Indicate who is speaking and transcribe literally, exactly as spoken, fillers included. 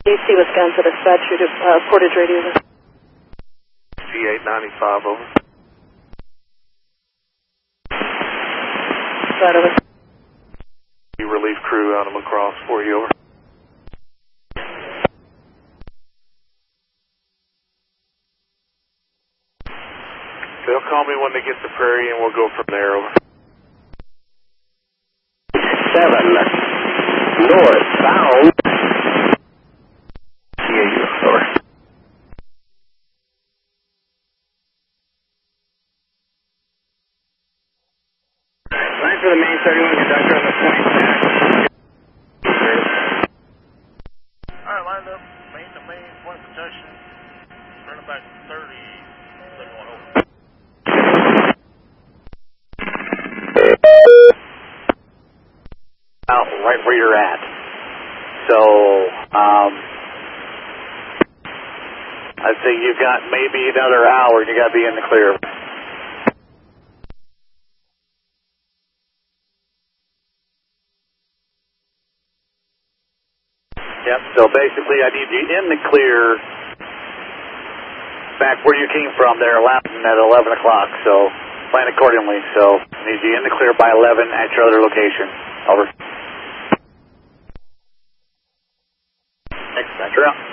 Speaker 1: D C, Wisconsin, dispatcher to uh, Portage Radio.
Speaker 2: G eight ninety-five, over.
Speaker 1: Right, over.
Speaker 2: Relief crew out of La Crosse for you, over. They'll call me when they get to Prairie and we'll go from there, over.
Speaker 3: Seven, northbound. Yeah, over. Line for the main thirty-one conductor on the point.
Speaker 2: Alright, lined up, main to main, point protection, turning back thirty, thirty-one over.
Speaker 3: Out right where you're at. So, um, I'd say you've got maybe another hour, you got to be in the clear. Yep, so basically I need you in the clear back where you came from there, Latin at eleven o'clock, so plan accordingly. So I need you in the clear by eleven at your other location. Over. Next, that's out.